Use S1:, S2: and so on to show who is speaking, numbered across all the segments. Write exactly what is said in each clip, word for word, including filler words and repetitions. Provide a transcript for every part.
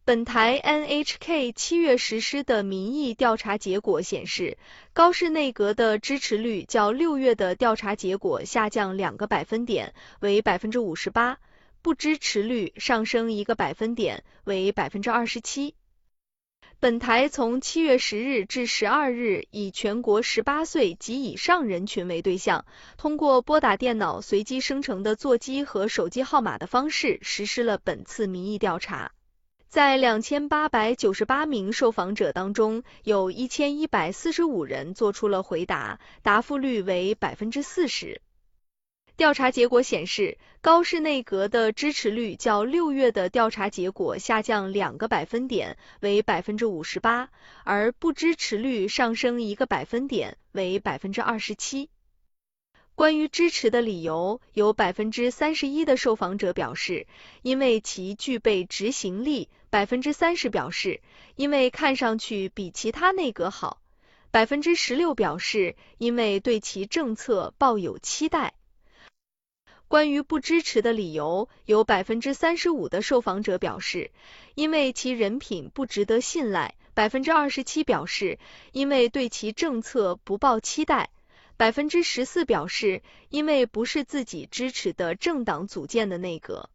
S1: 本台 N H K 七月实施的民意调查结果显示，高市内阁的支持率较六月的调查结果下降两个百分点，为 百分之五十八， 不支持率上升一个百分点，为 百分之二十七。本台从七月十日至十二日，以全国十八岁及以上人群为对象，通过拨打电脑随机生成的座机和手机号码的方式实施了本次民意调查。在两千八百九十八名受访者当中，有一千一百四十五人做出了回答，答复率为 百分之四十。调查结果显示，高市内阁的支持率较六月的调查结果下降两个百分点，为 百分之五十八， 而不支持率上升一个百分点，为 百分之二十七。关于支持的理由，有 百分之三十一 的受访者表示，因为其具备执行力， 百分之三十 表示，因为看上去比其他内阁好， 百分之十六 表示，因为对其政策抱有期待。关于不支持的理由，有 百分之三十五 的受访者表示，因为其人品不值得信赖， 百分之二十七 表示，因为对其政策不抱期待， 百分之十四 表示，因为不是自己支持的政党组建的内阁。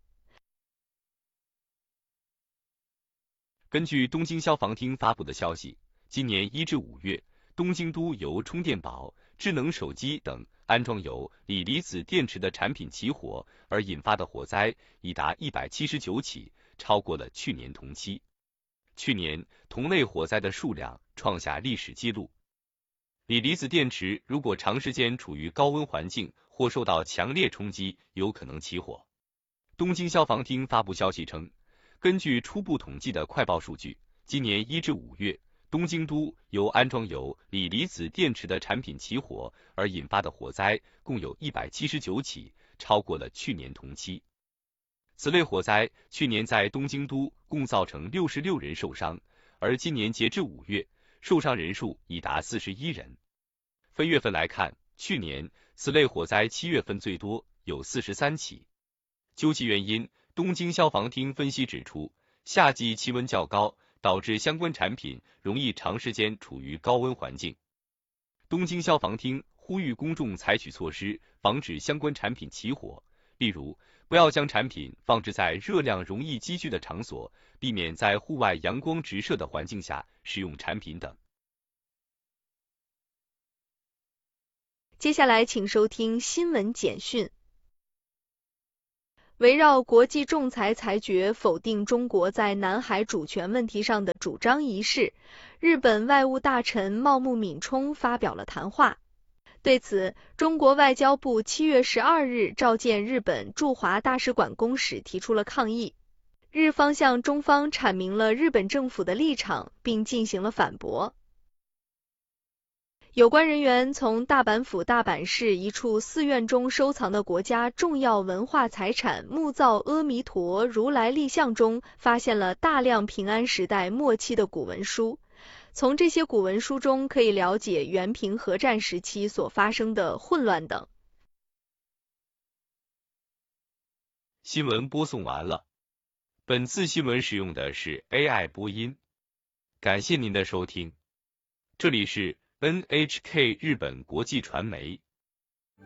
S2: 根据东京消防厅发布的消息，今年一至五月，东京都由充电宝、智能手机等安装有锂离子电池的产品起火而引发的火灾已达一百七十九起，超过了去年同期。去年同类火灾的数量创下历史纪录。锂离子电池如果长时间处于高温环境或受到强烈冲击，有可能起火。东京消防厅发布消息称，根据初步统计的快报数据，今年一至五月，东京都由安装有锂离子电池的产品起火而引发的火灾共有一百七十九起，超过了去年同期。此类火灾去年在东京都共造成六十六人受伤，而今年截至五月，受伤人数已达四十一人。分月份来看，去年此类火灾七月份最多，有四十三起。究其原因，东京消防厅分析指出，夏季气温较高，导致相关产品容易长时间处于高温环境。东京消防厅呼吁公众采取措施，防止相关产品起火，例如不要将产品放置在热量容易积聚的场所，避免在户外阳光直射的环境下使用产品等。
S1: 接下来请收听新闻简讯。围绕国际仲裁裁决否定中国在南海主权问题上的主张一事，日本外务大臣茂木敏充发表了谈话。对此，中国外交部七月十二日召见日本驻华大使馆公使，提出了抗议。日方向中方阐明了日本政府的立场，并进行了反驳。有关人员从大阪府大阪市一处寺院中收藏的国家重要文化财产木造阿弥陀如来立像中，发现了大量平安时代末期的古文书。从这些古文书中可以了解元平和战时期所发生的混乱等。
S2: 新闻播送完了。本次新闻使用的是 A I 播音。感谢您的收听。这里是N H K 日本国际传媒。